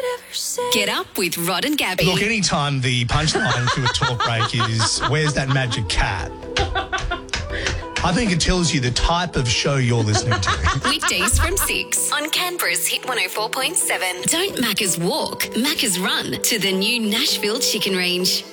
Get up with Rod and Gabby. Look, anytime the punchline to a talk break is, where's that magic cat? I think it tells you the type of show you're listening to. Weekdays from 6 on Canberra's Hit 104.7. Don't Macca's walk, Macca's run to the new Nashville Chicken Range.